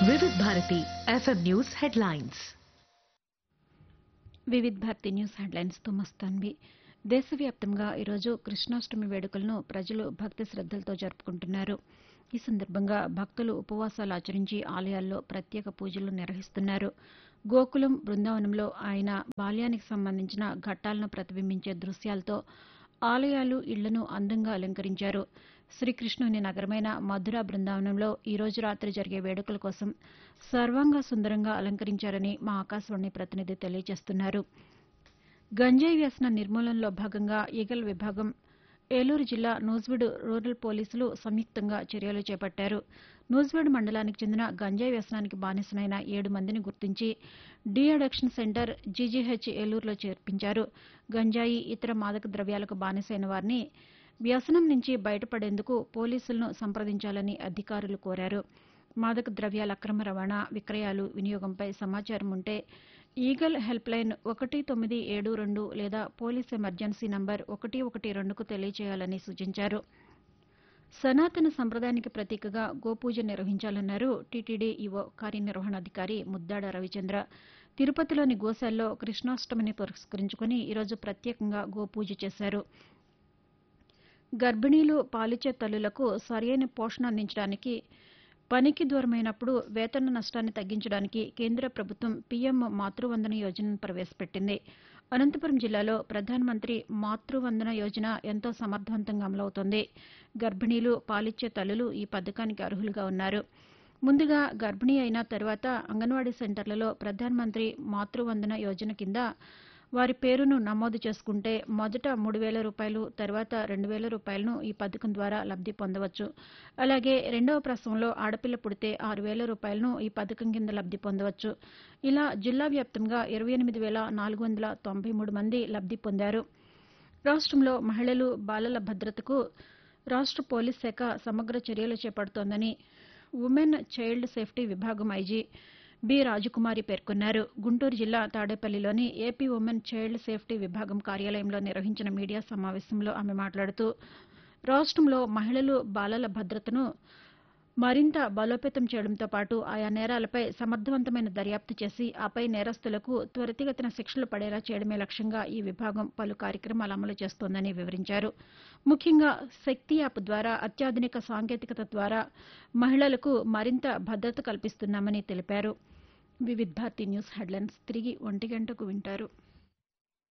వివిధ Bharati FM news headlines. Vividh Bharati news హెడ్లైన్స్తో మస్తాన్వి. దేశవ్యాప్తంగా ఈరోజు కృష్ణాష్టమి వేడుకలను ప్రజలు భక్తి శ్రద్దలతో జరుపుకుంటున్నారు. ఈ సందర్భంగా భక్తులు ఉపవాసాలు ఆచరించి ఆలయాల్లో ప్రత్యేక పూజలు నిర్వహిస్తున్నారు. గోకులం బృందావనంలో ఆయన బాల్యానికి సంబంధించిన ఘట్టాలను ప్రతిబింబించే దృశ్యాలతో ఆలయాలు, ఇళ్లను అందంగా అలంకరించారు. శ్రీకృష్ణుని నగరమైన మధుర బృందావనంలో ఈ రోజు రాత్రి జరిగే వేడుకల కోసం సర్వాంగ సుందరంగా అలంకరించారని మా ఆకాశవాణి ప్రతినిధి తెలియజేస్తున్నారు. గంజాయి వ్యసన నిర్మూలనలో భాగంగా ఈగల్ విభాగం, ఏలూరు జిల్లా నూజివీడు రూరల్ పోలీసులు సంయుక్తంగా చర్యలు చేపట్టారు. నూజివీడు మండలానికి చెందిన గంజాయి వ్యసనానికి బానిసలైన 7 మందిని గుర్తించి డీ అడిక్షన్ సెంటర్ జీజీహెచ్ ఏలూరులో చేర్పించారు. గంజాయి, ఇతర మాదక ద్రవ్యాలకు బానిసైన వారిని వ్యసనం నుంచి బయటపడేందుకు పోలీసులను సంప్రదించాలని అధికారులు కోరారు. మాదక ద్రవ్యాల అక్రమ రవాణా, విక్రయాలు, వినియోగంపై సమాచారం ఉంటే ఈగల్ హెల్ప్ లైన్ 1972 లేదా పోలీస్ ఎమర్జెన్సీ నంబర్ 112కు తెలియజేయాలని సూచించారు. సనాతన సంప్రదాయానికి ప్రతీకగా గోపూజ నిర్వహించాలన్నారు టీటీడీ ఈవో కార్యనిర్వహణాధికారి ముద్దాడ రవిచంద్ర. తిరుపతిలోని గోశాలలో కృష్ణాష్టమిని పురస్కరించుకుని ఈరోజు ప్రత్యేకంగా గోపూజ చేశారు. గర్భిణీలు, పాలిచ్చే తల్లులకు సరైన పోషణ అందించడానికి, పనికి దూరమైనప్పుడు వేతన నష్టాన్ని తగ్గించడానికి కేంద్ర ప్రభుత్వం పీఎం మాతృవందన యోజనను ప్రవేశపెట్టింది. అనంతపురం జిల్లాలో ప్రధానమంత్రి మాతృవందన యోజన ఎంతో సమర్థవంతంగా అమలవుతోంది. గర్భిణీలు, పాలిచ్చే తల్లులు ఈ పథకానికి అర్హులుగా ఉన్నారు. ముందుగా గర్భిణీ అయిన తర్వాత అంగన్వాడీ సెంటర్లలో ప్రధానమంత్రి మాతృవందన యోజన కింద వారి పేరును నమోదు చేసుకుంటే మొదట 3,000 రూపాయలు, తర్వాత 2,000 రూపాయలను ఈ పథకం ద్వారా లబ్ది పొందవచ్చు. అలాగే రెండవ ప్రసవంలో ఆడపిల్ల పుడితే 6,000 రూపాయలను ఈ పథకం కింద లబ్ది పొందవచ్చు. ఇలా జిల్లా వ్యాప్తంగా 28,493 మంది లబ్ది పొందారు. రాష్ట్రంలో మహిళలు, బాలల భద్రతకు రాష్ట్ర పోలీస్ శాఖ సమగ్ర చర్యలు చేపడుతోందని ఉమెన్ చైల్డ్ సేఫ్టీ విభాగం ఐజీ బి రాజకుమారి పేర్కొన్నారు. గుంటూరు జిల్లా తాడేపల్లిలోని ఏపీ ఉమెన్ చైల్డ్ సేఫ్టీ విభాగం కార్యాలయంలో నిర్వహించిన మీడియా సమావేశంలో ఆమె మాట్లాడుతూ రాష్ట్రంలో మహిళలు, బాలల భద్రతను మరింత బలోపేతం చేయడంతో పాటు ఆయా నేరాలపై సమర్థవంతమైన దర్యాప్తు చేసి ఆపై నేరస్తులకు త్వరితగతిన శిక్షలు పడేలా చేయడమే లక్ష్యంగా ఈ విభాగం పలు కార్యక్రమాలు అమలు చేస్తోందని వివరించారు. ముఖ్యంగా శక్తి యాప్ ద్వారా అత్యాధునిక సాంకేతికత ద్వారా మహిళలకు మరింత భద్రత కల్పిస్తున్నామని తెలిపారు. వివిధ భారతి న్యూస్ హెడ్లైన్స్ తిరిగి 1 గంటకు వింటారు.